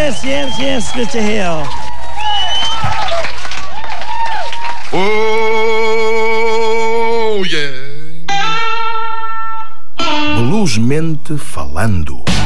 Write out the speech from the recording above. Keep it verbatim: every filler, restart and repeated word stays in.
Yes, yes, yes, Mister Hill. Oh, yeah. Bluesmente falando.